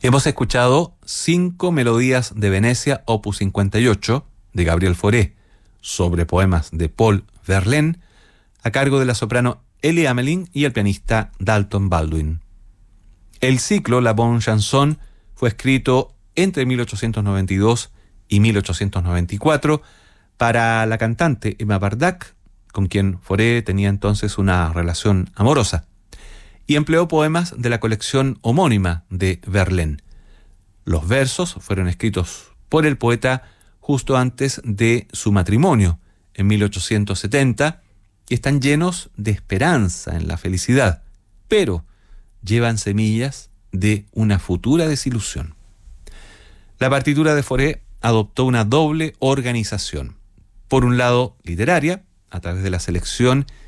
Hemos escuchado 5 melodías de Venecia, opus 58, de Gabriel Fauré, sobre poemas de Paul Verlaine, a cargo de la soprano Ellie Amelin y el pianista Dalton Baldwin. El ciclo La Bonne Chanson fue escrito entre 1892 y 1894 para la cantante Emma Bardac, con quien Fauré tenía entonces una relación amorosa, y empleó poemas de la colección homónima de Verlaine. Los versos fueron escritos por el poeta justo antes de su matrimonio, en 1870, y están llenos de esperanza en la felicidad, pero llevan semillas de una futura desilusión. La partitura de Fauré adoptó una doble organización. Por un lado, literaria, a través de la selección